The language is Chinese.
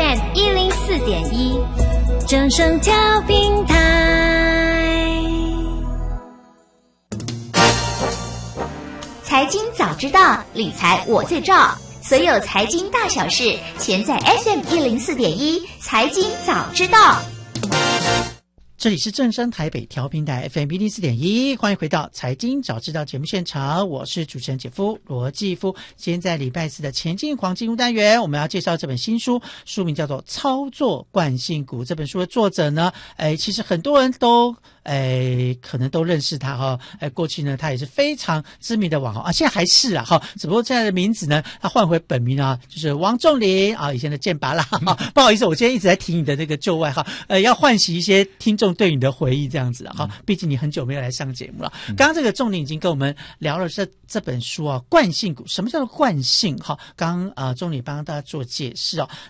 FM104.1，正声调频台。 财经早知道，理财我最照。所有财经大小事，全在 FM104.1财经早知道。 这里是正声台北调频台 FM104.1，欢迎回到财经早知道节目现场，我是主持人姐夫罗继夫。今天在礼拜四的前进黄金屋单元，我们要介绍这本新书，书名叫做《操作惯性股》。这本书的作者呢，其实很多人都可能都认识他哈。过去呢，他也是非常知名的网红啊，现在还是啊哈，只不过现在的名字呢，他换回本名啊，就是王仲林啊，以前的剑拔啦。不好意思，我今天一直在提你的那个旧外号，要唤醒一些听众对你的回忆这样子哈，毕竟你很久没有来上节目了。刚刚这个仲林已经跟我们聊了这本书啊，惯性股，什么叫做惯性哈？刚仲林帮大家做解释哦。